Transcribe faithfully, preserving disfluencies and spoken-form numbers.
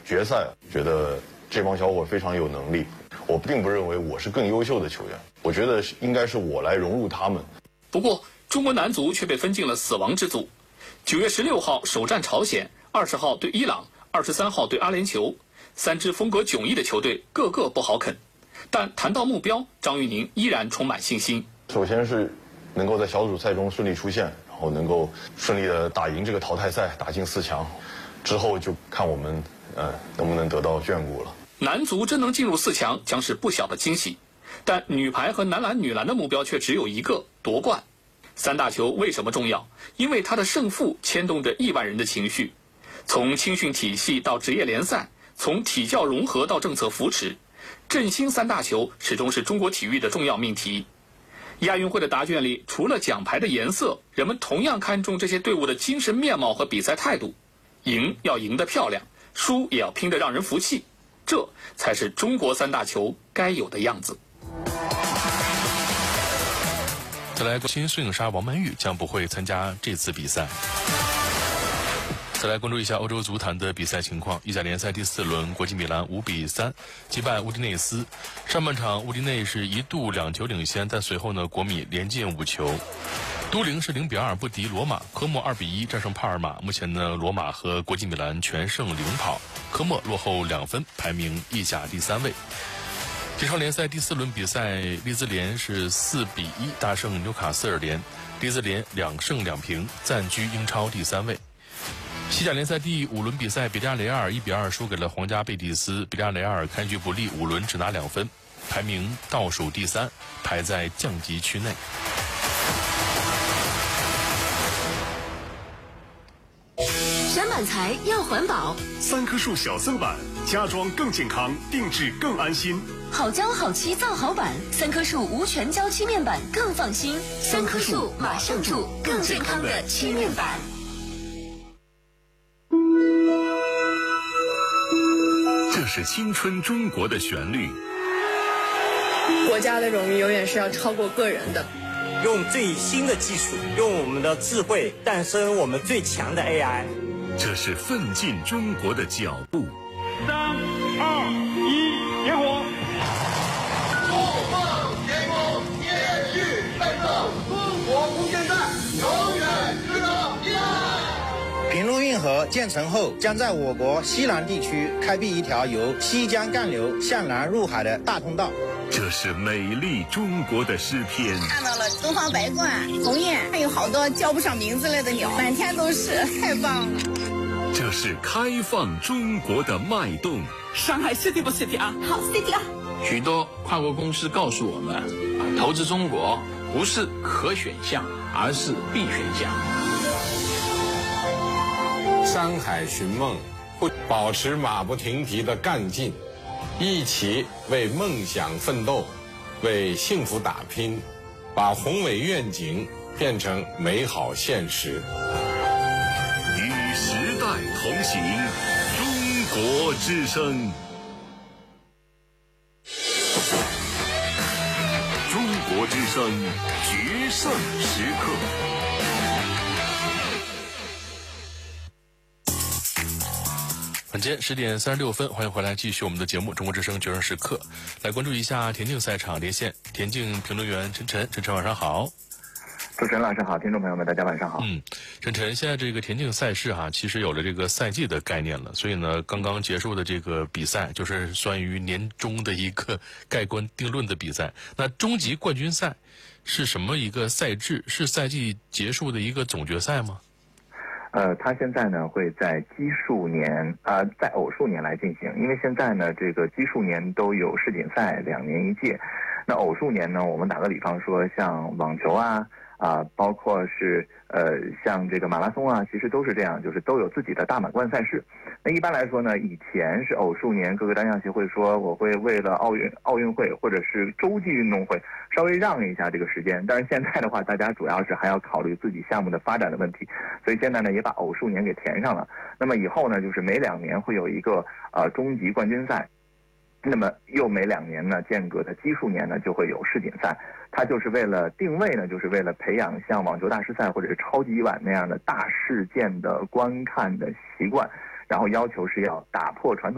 决赛觉得这帮小伙非常有能力，我并不认为我是更优秀的球员，我觉得应该是我来融入他们。 不过，中国男足却被分进了死亡之组。九月十六号首战朝鲜，二十号对伊朗，二十三号对阿联酋，三支风格迥异的球队个个不好啃。但谈到目标，张玉宁依然充满信心。 首先是能够在小组赛中顺利出现，然后能够顺利的打赢这个淘汰赛，打进四强，之后就看我们呃能不能得到眷顾了。 男足真能进入四强，将是不小的惊喜。但女排和男篮、女篮的目标却只有一个：夺冠。三大球为什么重要？因为它的胜负牵动着亿万人的情绪。从青训体系到职业联赛，从体教融合到政策扶持，振兴三大球始终是中国体育的重要命题。亚运会的答卷里，除了奖牌的颜色，人们同样看重这些队伍的精神面貌和比赛态度。赢要赢得漂亮，输也要拼得让人服气，这才是中国三大球该有的样子。 再来，新摄影杀王曼玉将不会参加这次比赛。再来关注一下欧洲足坛的比赛情况。意甲联赛第四轮，国际米兰五比三击败乌迪内斯。上半场乌迪内是一度两球领先，但随后呢，国米连进五球。都灵是零比二不敌罗马，科莫二比一战胜帕尔马。目前呢，罗马和国际米兰全胜领跑，科莫落后两分，排名意甲第三位。英超联赛第四轮比赛，利兹联是四比一大胜纽卡斯尔联，利兹联两胜两平，暂居英超第三位。西甲联赛第五轮比赛，比利亚雷亚尔一比二输给了皇家贝蒂斯。比利亚雷亚尔开局不利，五轮只拿两分，排名倒数第三，排在降级区内。 山板材要环保， 三棵树小色板，家装更健康，定制更安心。 好胶好漆造好板，三棵树无全胶漆面板更放心。三棵树马上住，更健康的漆面板。 这是青春中国的旋律。 国家的荣誉永远是要超过个人的。 用最新的技术，用我们的智慧诞生我们最强的 A I。 这是奋进中国的脚步。 三二一，点火！ 不放天空，延续奋斗，中国无限战，永远值得依赖。 平陆运河建成后，将在我国西南地区开辟一条由西江干流向南入海的大通道。 这是美丽中国的诗篇。 看到了东方白鹳、鸿雁，还有好多叫不上名字来的鸟，满天都是，太棒了。 这是开放中国的脉动。 上海 City 不 City 啊？ 好 City 啊！ 许多跨国公司告诉我们，投资中国不是可选项，而是必选项。 山海寻梦，不保持马不停蹄的干劲，一起为梦想奋斗，为幸福打拼，把宏伟愿景变成美好现实。 与时代同行，中国之声。中国之声决胜时刻。 晚间十点三十六分，欢迎回来，继续我们的节目《中国之声决胜时刻》，来关注一下田径赛场连线田径评论员陈晨。陈晨晚上好。 主持人老师好，听众朋友们大家晚上好。 嗯，陈晨，现在这个田径赛事哈、啊，其实有了这个赛季的概念了，所以呢，刚刚结束的这个比赛就是算于年终的一个盖棺定论的比赛。那终极冠军赛是什么一个赛制？是赛季结束的一个总决赛吗？ 呃，他现在呢会在奇数年啊、呃，在偶数年来进行，因为现在呢这个奇数年都有世锦赛，两年一届。那偶数年呢，我们打个比方说，像网球啊。啊，包括是呃，像这个马拉松啊，其实都是这样，就是都有自己的大满贯赛事。那一般来说呢，以前是偶数年，各个单项协会说我会为了奥运奥运会或者是洲际运动会稍微让一下这个时间，但是现在的话，大家主要是还要考虑自己项目的发展的问题，所以现在呢也把偶数年给填上了。那么以后呢，就是每两年会有一个呃终极冠军赛。那么又每两年呢间隔的奇数年呢就会有世锦赛，它就是为了定位呢，就是为了培养像网球大师赛或者是超级碗那样的大事件的观看的习惯，然后要求是要打破传统